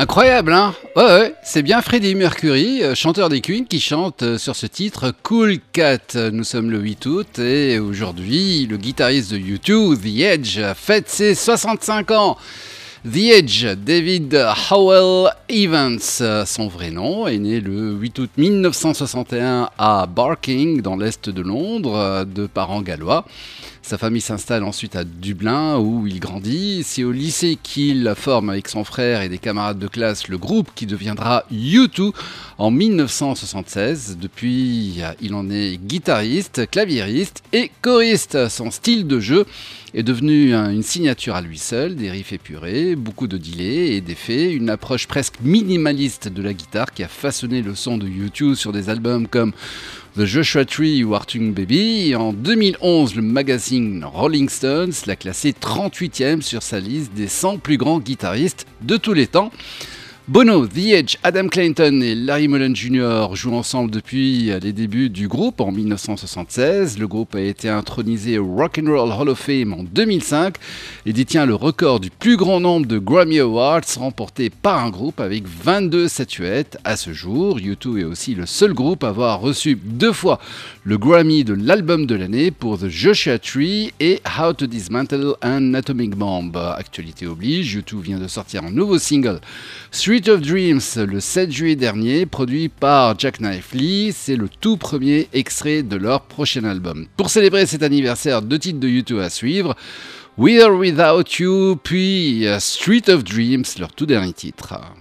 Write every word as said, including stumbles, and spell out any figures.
Incroyable, hein? Ouais, ouais, c'est bien Freddie Mercury, euh, chanteur des Queen, qui chante euh, sur ce titre Cool Cat. Nous sommes le huit août et aujourd'hui, le guitariste de U deux, The Edge, fête ses soixante-cinq ans. The Edge, David Howell Evans, son vrai nom, est né le huit août mille neuf cent soixante et un à Barking, dans l'est de Londres, de parents gallois. Sa famille s'installe ensuite à Dublin, où il grandit. C'est au lycée qu'il forme avec son frère et des camarades de classe le groupe qui deviendra U deux en mille neuf cent soixante-seize. Depuis, il en est guitariste, claviériste et choriste. Son style de jeu est devenu une signature à lui seul, des riffs épurés, beaucoup de delays et d'effets, une approche presque minimaliste de la guitare qui a façonné le son de U deux sur des albums comme The Joshua Tree ou Arctic Baby. En deux mille onze, le magazine Rolling Stones l'a classé trente-huitième sur sa liste des cent plus grands guitaristes de tous les temps. Bono, The Edge, Adam Clayton et Larry Mullen junior jouent ensemble depuis les débuts du groupe en mille neuf cent soixante-seize. Le groupe a été intronisé au Rock and Roll Hall of Fame en deux mille cinq et détient le record du plus grand nombre de Grammy Awards remportés par un groupe avec vingt-deux statuettes à ce jour. U deux est aussi le seul groupe à avoir reçu deux fois le Grammy de l'album de l'année pour The Joshua Tree et How to Dismantle an Atomic Bomb. Actualité oblige, U deux vient de sortir un nouveau single, Street of Dreams, le sept juillet dernier, produit par Jack Knifley. C'est le tout premier extrait de leur prochain album. Pour célébrer cet anniversaire, deux titres de U deux à suivre, With or Without You, puis Street of Dreams, leur tout dernier titre.